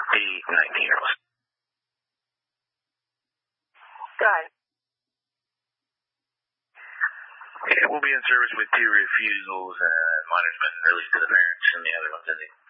the 19-year-olds. Go ahead. It will be in service with 2 refusals and monitoring released to the parents and the other ones ending.